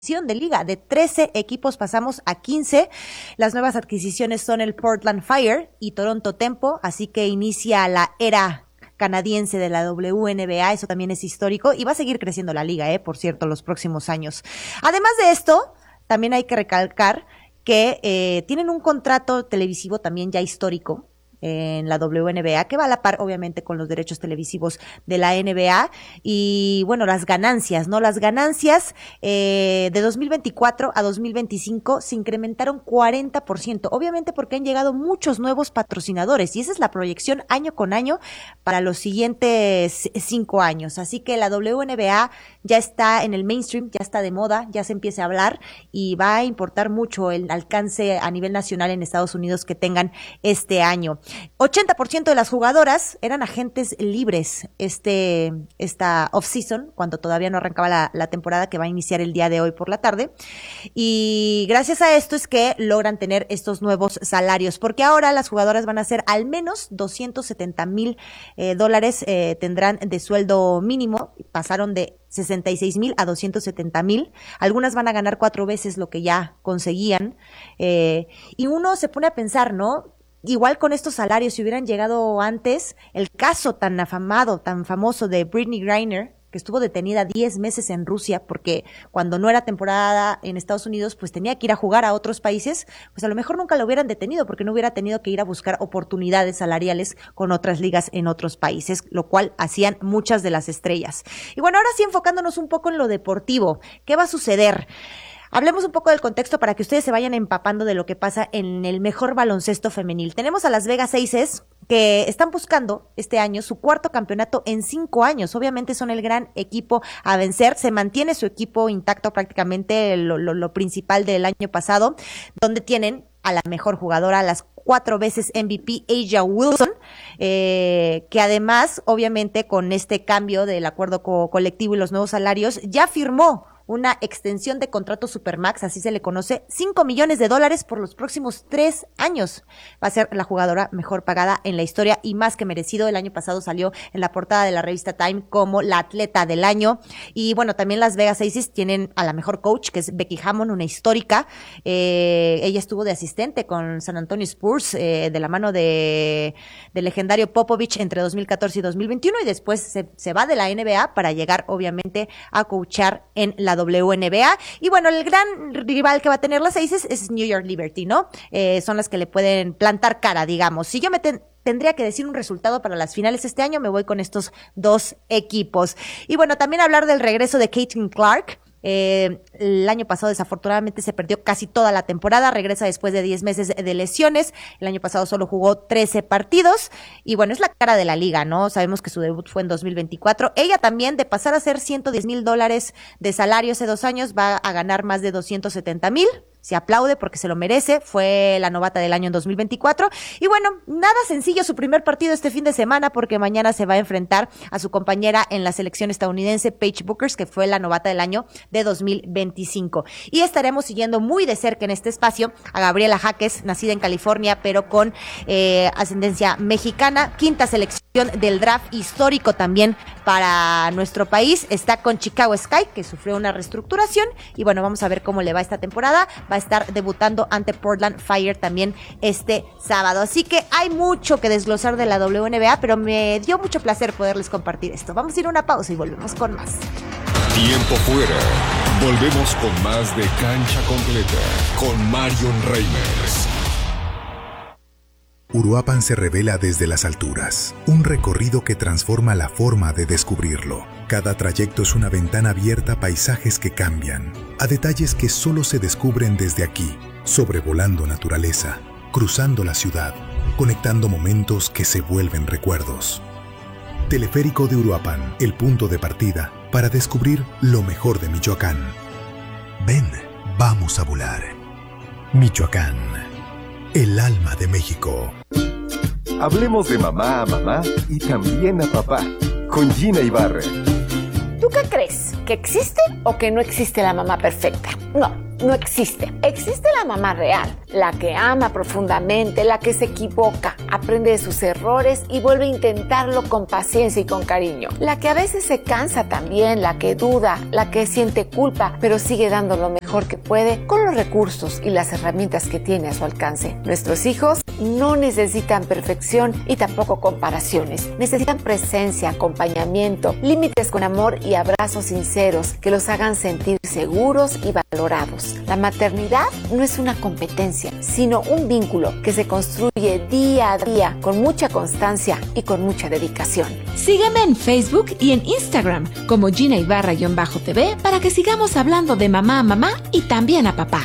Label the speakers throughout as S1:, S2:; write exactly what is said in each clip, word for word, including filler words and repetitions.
S1: de liga. De trece equipos pasamos a quince. Las nuevas adquisiciones son el Portland Fire y Toronto Tempo, así que inicia la era canadiense de la W N B A. Eso también es histórico y va a seguir creciendo la liga, eh, por cierto, los próximos años. Además de esto, también hay que recalcar que eh, tienen un contrato televisivo también ya histórico en la W N B A, que va a la par, obviamente, con los derechos televisivos de la N B A. Y, bueno, las ganancias, ¿no? Las ganancias eh, de dos mil veinticuatro a dos mil veinticinco se incrementaron cuarenta por ciento, obviamente porque han llegado muchos nuevos patrocinadores, y esa es la proyección año con año para los siguientes cinco años. Así que la W N B A ya está en el mainstream, ya está de moda, ya se empieza a hablar, y va a importar mucho el alcance a nivel nacional en Estados Unidos que tengan este año. ochenta por ciento de las jugadoras eran agentes libres este esta off-season, cuando todavía no arrancaba la, la temporada que va a iniciar el día de hoy por la tarde. Y gracias a esto es que logran tener estos nuevos salarios, porque ahora las jugadoras van a ser al menos doscientos setenta mil eh, dólares eh, tendrán de sueldo mínimo. Pasaron de sesenta y seis mil a doscientos setenta mil. Algunas van a ganar cuatro veces lo que ya conseguían. Eh, y uno se pone a pensar, ¿no? Igual con estos salarios, si hubieran llegado antes, el caso tan afamado, tan famoso de Brittney Griner, que estuvo detenida diez meses en Rusia porque cuando no era temporada en Estados Unidos, pues tenía que ir a jugar a otros países, pues a lo mejor nunca lo hubieran detenido porque no hubiera tenido que ir a buscar oportunidades salariales con otras ligas en otros países, lo cual hacían muchas de las estrellas. Y bueno, ahora sí, enfocándonos un poco en lo deportivo, ¿qué va a suceder? Hablemos un poco del contexto para que ustedes se vayan empapando de lo que pasa en el mejor baloncesto femenil. Tenemos a las Vegas Aces, que están buscando este año su cuarto campeonato en cinco años. Obviamente son el gran equipo a vencer. Se mantiene su equipo intacto, prácticamente lo, lo, lo principal del año pasado, donde tienen a la mejor jugadora, las cuatro veces M V P, A'ja Wilson, eh, que además, obviamente, con este cambio del acuerdo co- colectivo y los nuevos salarios, ya firmó una extensión de contrato Supermax, así se le conoce, cinco millones de dólares por los próximos tres años. Va a ser la jugadora mejor pagada en la historia y más que merecido. El año pasado salió en la portada de la revista Time como la atleta del año. Y bueno, también las Vegas Aces tienen a la mejor coach, que es Becky Hammon, una histórica. Eh, ella estuvo de asistente con San Antonio Spurs, eh, de la mano de del legendario Popovich entre dos mil catorce y dos mil veintiuno, y después se, se va de la N B A para llegar, obviamente, a coachar en la W N B A. Y bueno, el gran rival que va a tener las Aces es New York Liberty, ¿no? Eh, son las que le pueden plantar cara, digamos. Si yo me ten- tendría que decir un resultado para las finales este año, me voy con estos dos equipos. Y bueno, también hablar del regreso de Caitlin Clark. Eh, el año pasado desafortunadamente se perdió casi toda la temporada, regresa después de diez meses de lesiones. El año pasado solo jugó trece partidos y bueno, es la cara de la liga, ¿no? Sabemos que su debut fue en dos mil veinticuatro. Ella también, de pasar a ser ciento diez mil dólares de salario hace dos años, va a ganar más de doscientos setenta mil. Se aplaude porque se lo merece, fue la novata del año en dos mil veinticuatro. Y bueno, nada sencillo su primer partido este fin de semana, porque mañana se va a enfrentar a su compañera en la selección estadounidense, Paige Bueckers, que fue la novata del año de dos mil veinticinco. Y estaremos siguiendo muy de cerca en este espacio a Gabriela Jaques, nacida en California, pero con eh, ascendencia mexicana, quinta selección del draft histórico también para nuestro país. Está con Chicago Sky, que sufrió una reestructuración, y bueno, vamos a ver cómo le va esta temporada. Va a estar debutando ante Portland Fire también este sábado. Así que hay mucho que desglosar de la W N B A, pero me dio mucho placer poderles compartir esto. Vamos a ir a una pausa y volvemos con más.
S2: Tiempo fuera. Volvemos con más de Cancha Completa con Marion Reimers.
S3: Uruapan se revela desde las alturas, un recorrido que transforma la forma de descubrirlo. Cada trayecto es una ventana abierta a paisajes que cambian, a detalles que solo se descubren desde aquí, sobrevolando naturaleza, cruzando la ciudad, conectando momentos que se vuelven recuerdos. Teleférico de Uruapan, el punto de partida para descubrir lo mejor de Michoacán. Ven, vamos a volar. Michoacán, el alma de México.
S4: Hablemos de mamá a mamá y también a papá, con Gina Ibarra.
S5: ¿Tú qué crees? ¿Que existe o que no existe la mamá perfecta? No, no existe. Existe la mamá real, la que ama profundamente, la que se equivoca, aprende de sus errores y vuelve a intentarlo con paciencia y con cariño. La que a veces se cansa también, la que duda, la que siente culpa, pero sigue dando lo mejor que puede con los recursos y las herramientas que tiene a su alcance. Nuestros hijos no necesitan perfección y tampoco comparaciones. Necesitan presencia, acompañamiento, límites con amor y abrazos sinceros que los hagan sentir seguros y valorados. La maternidad no es una competencia, sino un vínculo que se construye día a día con mucha constancia y con mucha dedicación.
S6: Sígueme en Facebook y en Instagram como Gina Ibarra-T V para que sigamos hablando de mamá a mamá y también a papá.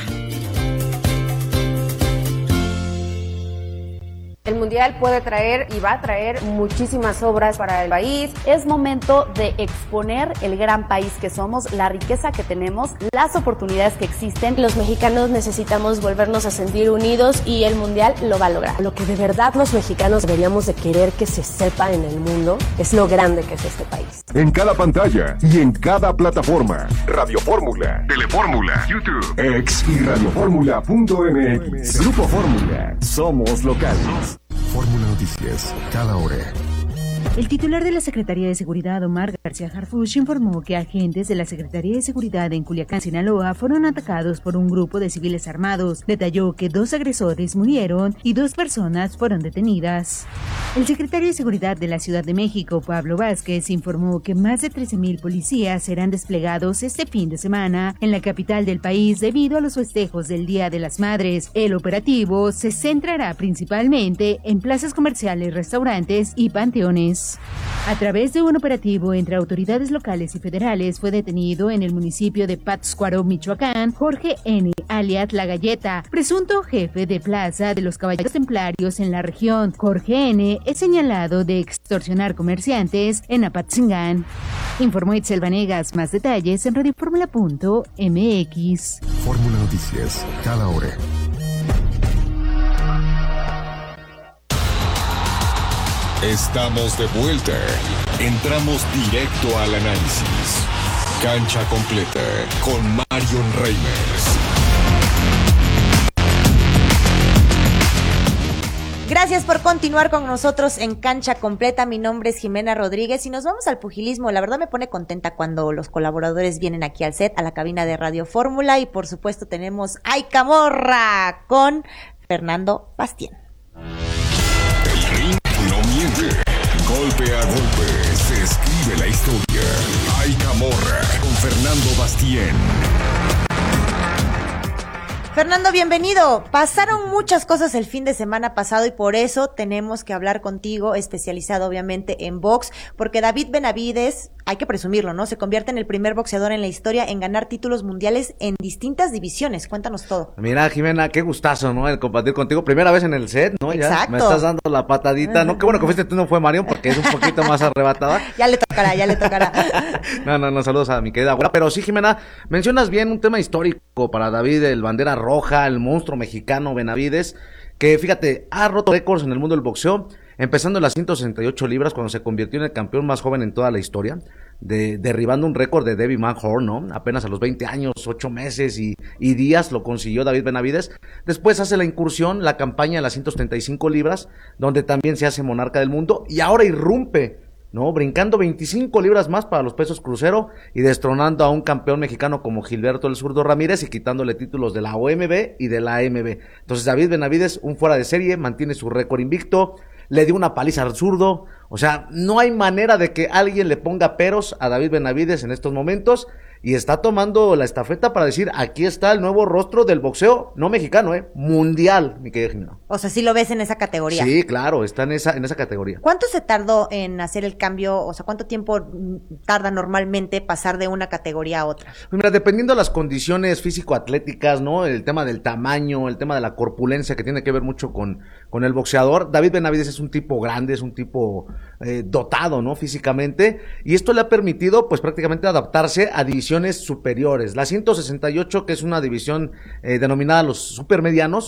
S7: El Mundial puede traer y va a traer muchísimas obras para el país. Es momento de exponer el gran país que somos, la riqueza que tenemos, las oportunidades que existen.
S8: Los mexicanos necesitamos volvernos a sentir unidos y el Mundial lo va a lograr.
S9: Lo que de verdad los mexicanos deberíamos de querer que se sepa en el mundo es lo grande que es este país.
S4: En cada pantalla y en cada plataforma. Radio Fórmula, Telefórmula, YouTube, X y radioformula punto m x. Grupo Fórmula. Somos locales.
S3: Fórmula Noticias, cada hora.
S10: El titular de la Secretaría de Seguridad, Omar García Harfuch, informó que agentes de la Secretaría de Seguridad en Culiacán, Sinaloa, fueron atacados por un grupo de civiles armados. Detalló que dos agresores murieron y dos personas fueron detenidas. El secretario de Seguridad de la Ciudad de México, Pablo Vázquez, informó que más de trece mil policías serán desplegados este fin de semana en la capital del país debido a los festejos del Día de las Madres. El operativo se centrará principalmente en plazas comerciales, restaurantes y panteones. A través de un operativo entre autoridades locales y federales fue detenido en el municipio de Pátzcuaro, Michoacán, Jorge N., alias La Galleta, presunto jefe de plaza de los Caballeros Templarios en la región. Jorge N. es señalado de extorsionar comerciantes en Apatzingán. Informó Itzel Vanegas. Más detalles en radioformula punto m x.
S3: Fórmula Noticias, cada hora.
S2: Estamos de vuelta. Entramos directo al análisis. Cancha completa con Marion Reimers.
S1: Gracias por continuar con nosotros en Cancha Completa. Mi nombre es Jimena Rodríguez y nos vamos al pugilismo. La verdad me pone contenta cuando los colaboradores vienen aquí al set, a la cabina de Radio Fórmula, y por supuesto tenemos ¡Ay, Camorra! Con Fernando Bastien.
S2: El ring no miente. Golpe a golpe se escribe la historia. ¡Ay, Camorra! Con Fernando Bastien.
S1: Fernando, bienvenido. Pasaron muchas cosas el fin de semana pasado y por eso tenemos que hablar contigo, especializado obviamente en box, porque David Benavides, hay que presumirlo, ¿no? Se convierte en el primer boxeador en la historia en ganar títulos mundiales en distintas divisiones. Cuéntanos todo.
S11: Mira, Jimena, qué gustazo, ¿no? El compartir contigo. Primera vez en el set, ¿no?
S1: Exacto.
S11: Ya me estás dando la patadita, ¿no? Qué bueno que fuiste tú, no fue Marion, porque es un poquito más arrebatada.
S1: Ya le tocará, ya le tocará.
S11: no, no, no, saludos a mi querida abuela. Pero sí, Jimena, mencionas bien un tema histórico para David, el bandera roja, el monstruo mexicano Benavides, que fíjate, ha roto récords en el mundo del boxeo, empezando en las ciento sesenta y ocho libras cuando se convirtió en el campeón más joven en toda la historia, de, derribando un récord de Debbie McHorn, ¿no? Apenas a los veinte años, ocho meses y, y días lo consiguió David Benavides. Después hace la incursión, la campaña en las ciento setenta y cinco libras, donde también se hace monarca del mundo, y ahora irrumpe, ¿no? Brincando veinticinco libras más para los pesos crucero y destronando a un campeón mexicano como Gilberto el Zurdo Ramírez y quitándole títulos de la O M B y de la A M B. Entonces David Benavides, un fuera de serie, mantiene su récord invicto, le dio una paliza al zurdo. O sea, no hay manera de que alguien le ponga peros a David Benavides en estos momentos, y está tomando la estafeta para decir, aquí está el nuevo rostro del boxeo, no mexicano, eh, mundial, mi querida Jimena.
S1: O sea, sí lo ves en esa categoría.
S11: Sí, claro, está en esa, en esa categoría.
S1: ¿Cuánto se tardó en hacer el cambio? O sea, ¿cuánto tiempo tarda normalmente pasar de una categoría a otra?
S11: Pues mira, dependiendo de las condiciones físico-atléticas, ¿no? El tema del tamaño, el tema de la corpulencia, que tiene que ver mucho con, con el boxeador. David Benavides es un tipo grande, es un tipo eh, dotado, ¿no? Físicamente, y esto le ha permitido, pues, prácticamente adaptarse a divisiones superiores. La ciento sesenta y ocho, que es una división eh, denominada los supermedianos,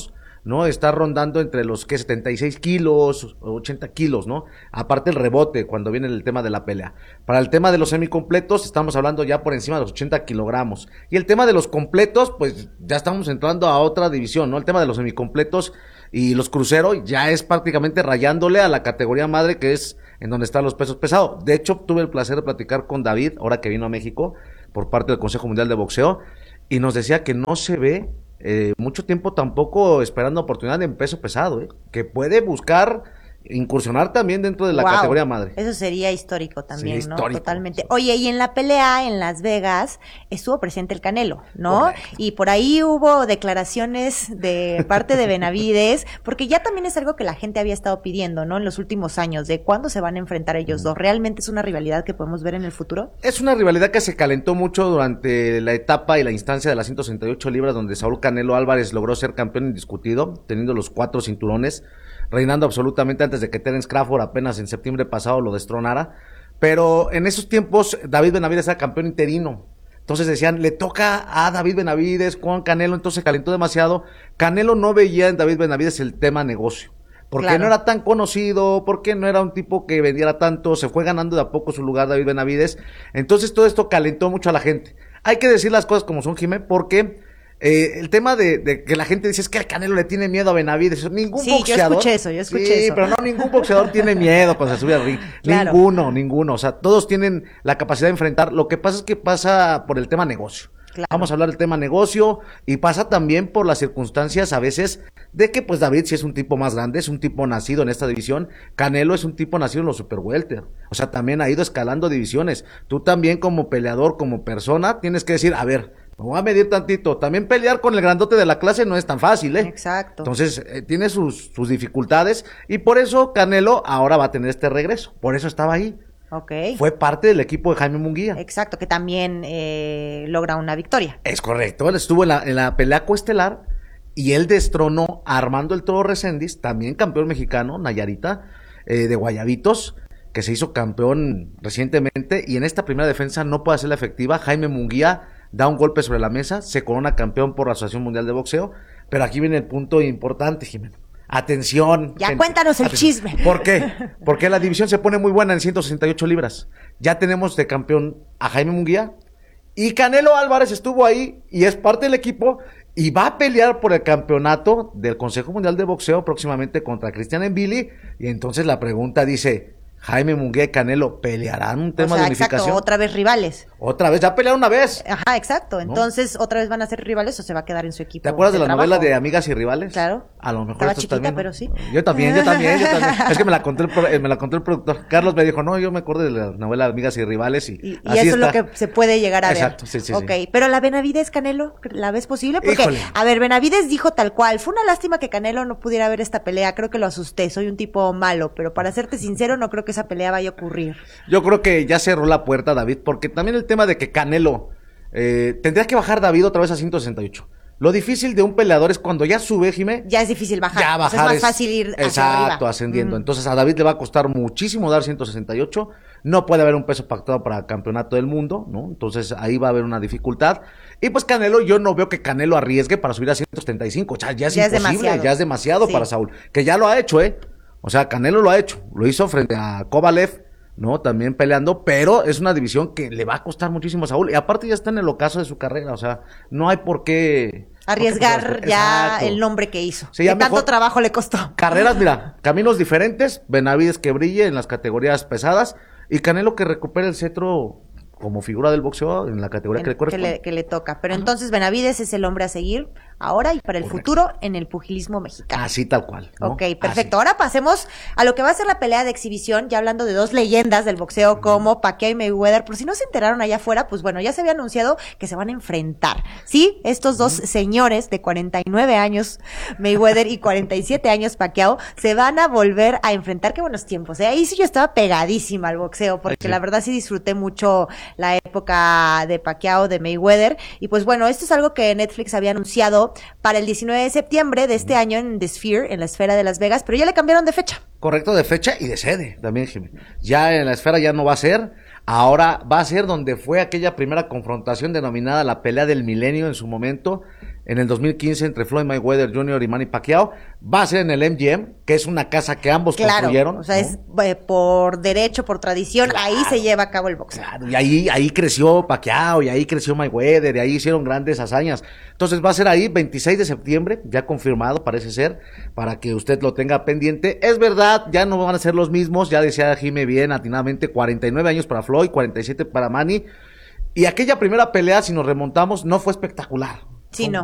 S11: ¿no? Está rondando entre los que setenta y seis kilos, ochenta kilos, ¿no? Aparte el rebote cuando viene el tema de la pelea. Para el tema de los semicompletos estamos hablando ya por encima de los ochenta kilogramos. Y el tema de los completos, pues ya estamos entrando a otra división, ¿no? El tema de los semicompletos y los cruceros ya es prácticamente rayándole a la categoría madre, que es en donde están los pesos pesados. De hecho, tuve el placer de platicar con David, ahora que vino a México, por parte del Consejo Mundial de Boxeo, y nos decía que no se ve eh, mucho tiempo tampoco esperando oportunidad en peso pesado, ¿eh? Que puede buscar incursionar también dentro de la
S1: wow,
S11: categoría madre.
S1: Eso sería histórico también,
S11: sí,
S1: ¿no?
S11: Histórico.
S1: Totalmente. Oye, y en la pelea en Las Vegas estuvo presente el Canelo, ¿no? Correcto. Y por ahí hubo declaraciones de parte de Benavides, porque ya también es algo que la gente había estado pidiendo, ¿no? En los últimos años, de cuándo se van a enfrentar ellos dos. ¿Realmente es una rivalidad que podemos ver en el futuro?
S11: Es una rivalidad que se calentó mucho durante la etapa y la instancia de las ciento sesenta y ocho libras, donde Saúl Canelo Álvarez logró ser campeón indiscutido, teniendo los cuatro cinturones, reinando absolutamente antes de que Terence Crawford apenas en septiembre pasado lo destronara. Pero en esos tiempos David Benavides era campeón interino. Entonces decían, le toca a David Benavides con Canelo, entonces calentó demasiado. Canelo no veía en David Benavides el tema negocio, porque claro. no era tan conocido, porque no era un tipo que vendiera tanto, se fue ganando de a poco su lugar David Benavides. Entonces todo esto calentó mucho a la gente. Hay que decir las cosas como son, Jimé, porque Eh, el tema de, de que la gente dice es que al Canelo le tiene miedo a Benavides. Ningún
S1: sí,
S11: boxeador.
S1: yo escuché eso, yo escuché
S11: sí,
S1: eso.
S11: pero no, ningún boxeador tiene miedo cuando se sube al ring. Claro. Ninguno, ninguno. O sea, todos tienen la capacidad de enfrentar. Lo que pasa es que pasa por el tema negocio. Claro. Vamos a hablar del tema negocio y pasa también por las circunstancias a veces de que pues David sí es un tipo más grande, es un tipo nacido en esta división. Canelo es un tipo nacido en los super welter. O sea, también ha ido escalando divisiones. Tú también como peleador, como persona, tienes que decir, a ver, me voy a medir tantito. También pelear con el grandote de la clase no es tan fácil, ¿eh?
S1: Exacto.
S11: Entonces, eh, tiene sus, sus dificultades y por eso Canelo ahora va a tener este regreso. Por eso estaba ahí.
S1: Okay.
S11: Fue parte del equipo de Jaime Munguía.
S1: Exacto, que también eh, logra una victoria.
S11: Es correcto. Él estuvo en la, en la pelea coestelar y él destronó a Armando el Toro Reséndiz, también campeón mexicano, Nayarita, eh, de Guayabitos, que se hizo campeón recientemente, y en esta primera defensa no puede hacerla efectiva. Jaime Munguía da un golpe sobre la mesa, se corona campeón por la Asociación Mundial de Boxeo, pero aquí viene el punto importante, Jimena. Atención.
S1: Ya
S11: gente,
S1: cuéntanos el
S11: atención.
S1: chisme.
S11: ¿Por qué? Porque la división se pone muy buena en ciento sesenta y ocho libras. Ya tenemos de campeón a Jaime Munguía y Canelo Álvarez estuvo ahí y es parte del equipo y va a pelear por el campeonato del Consejo Mundial de Boxeo próximamente contra Cristian Mbili. Y entonces la pregunta dice, Jaime Munguía y Canelo pelearán un tema
S1: o sea,
S11: de unificación.
S1: Exacto, otra vez rivales.
S11: Otra vez, ya pelearon una vez.
S1: Ajá, exacto.
S11: ¿No?
S1: Entonces, ¿otra vez van a ser rivales o se va a quedar en su equipo?
S11: ¿Te acuerdas de, de la
S1: trabajo?
S11: novela de Amigas y Rivales?
S1: Claro.
S11: A lo mejor
S1: Estaba
S11: esto
S1: chiquita,
S11: también,
S1: pero sí.
S11: Yo también, yo también, yo también. Es que me la contó el, pro, eh, me la contó el productor. Carlos me dijo, no, yo me acuerdo de la novela Amigas y Rivales. Y,
S1: y, y
S11: así
S1: eso
S11: está.
S1: es lo que se puede llegar a
S11: Exacto,
S1: ver.
S11: sí, sí,
S1: Ok,
S11: sí.
S1: pero la Benavides Canelo, ¿la ves posible? Porque,
S11: Híjole.
S1: a ver, Benavides dijo tal cual, fue una lástima que Canelo no pudiera ver esta pelea, creo que lo asusté, soy un tipo malo, pero para serte sincero, no creo que esa pelea vaya a ocurrir.
S11: Yo creo que ya cerró la puerta, David, porque también el tema de que Canelo eh, tendría que bajar David otra vez a ciento sesenta y ocho. Lo difícil de un peleador es cuando ya sube, Jimé.
S1: Ya es difícil bajar.
S11: Ya bajar
S1: o sea, es más
S11: es,
S1: fácil ir hacia
S11: exacto,
S1: arriba.
S11: ascendiendo.
S1: Mm.
S11: Entonces a David le va a costar muchísimo dar ciento sesenta y ocho. No puede haber un peso pactado para el campeonato del mundo, ¿no? Entonces ahí va a haber una dificultad. Y pues Canelo, yo no veo que Canelo arriesgue para subir a ciento setenta y cinco. O sea, ya es
S1: ya
S11: imposible,
S1: es demasiado.
S11: ya es demasiado
S1: Sí.
S11: para Saúl. Que ya lo ha hecho, ¿eh? O sea, Canelo lo ha hecho. Lo hizo frente a Kovalev, ¿no? También peleando, pero es una división que le va a costar muchísimo a Saúl. Y aparte ya está en el ocaso de su carrera, o sea, no hay por qué
S1: arriesgar
S11: por qué,
S1: ya
S11: exacto.
S1: el nombre que hizo.
S11: Sí,
S1: que
S11: ya
S1: tanto
S11: mejor-
S1: trabajo le costó.
S11: Carreras, mira, caminos diferentes, Benavides que brille en las categorías pesadas y Canelo que recupere el cetro como figura del boxeo en la categoría que le
S1: que,
S11: corresponde.
S1: le, que le toca. Pero entonces Benavides es el hombre a seguir ahora y para el
S11: Correcto.
S1: futuro en el pugilismo mexicano.
S11: Así tal cual, ¿no?
S1: Ok, perfecto. Ahora pasemos a lo que va a ser la pelea de exhibición, ya hablando de dos leyendas del boxeo como Pacquiao y Mayweather. Por si no se enteraron allá afuera, pues bueno, ya se había anunciado que se van a enfrentar. Sí, estos dos señores de cuarenta y nueve años, Mayweather, y cuarenta y siete años, Pacquiao, se van a volver a enfrentar. Qué buenos tiempos, ¿eh? Ahí sí yo estaba pegadísima al boxeo, porque
S11: Sí.
S1: la verdad sí disfruté mucho la época de Pacquiao, de Mayweather. Y pues bueno, esto es algo que Netflix había anunciado para el diecinueve de septiembre de este año en The Sphere, en la esfera de Las Vegas, pero ya le cambiaron de fecha.
S11: Correcto, de fecha y de sede también, Jimmy. Ya en la esfera ya no va a ser, ahora va a ser donde fue aquella primera confrontación denominada la pelea del milenio en su momento, en el dos mil quince entre Floyd Mayweather junior y Manny Pacquiao. Va a ser en el M G M, que es una casa que ambos
S1: claro,
S11: construyeron.
S1: O sea,
S11: ¿no?
S1: es eh, por derecho, por tradición, claro, ahí se lleva a cabo el boxeo.
S11: Claro, y ahí, ahí creció Pacquiao, y ahí creció Mayweather, y ahí hicieron grandes hazañas. Entonces va a ser ahí, veintiséis de septiembre, ya confirmado parece ser, para que usted lo tenga pendiente. Es verdad, ya no van a ser los mismos, ya decía Jime bien atinadamente, cuarenta y nueve años para Floyd, cuarenta y siete para Manny. Y aquella primera pelea, si nos remontamos, no fue espectacular.
S1: Sí,
S11: fue,
S1: no.